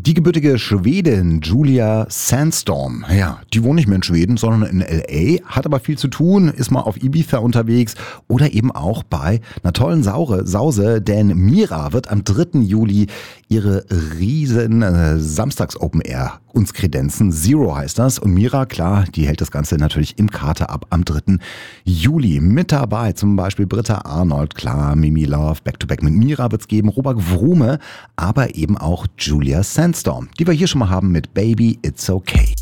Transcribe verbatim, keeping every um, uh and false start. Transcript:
Die gebürtige Schwedin Julia Sandstorm, ja, die wohnt nicht mehr in Schweden, sondern in L A, hat aber viel zu tun, ist mal auf Ibiza unterwegs oder eben auch bei einer tollen Saure, Sause, denn Mira wird am dritten Juli ihre riesen äh, Samstags-Open Air uns kredenzen. Zero heißt das. Und Mira, klar, die hält das Ganze natürlich im Kater ab am dritten Juli. Mit dabei zum Beispiel Britta Arnold, klar, Mimi Love, Back-to-Back mit Mira wird's geben, Robert Wrume, aber eben auch Julia Sandstorm, die wir hier schon mal haben mit Baby It's Okay.